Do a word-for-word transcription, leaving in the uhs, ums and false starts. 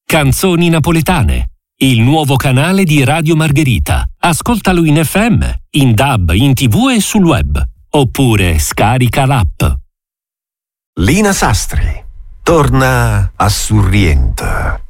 Canzoni napoletane, il nuovo canale di Radio Margherita. Ascoltalo in F M, in D A B, in tivù e sul web. Oppure scarica l'app. Lina Sastri torna a Surriento.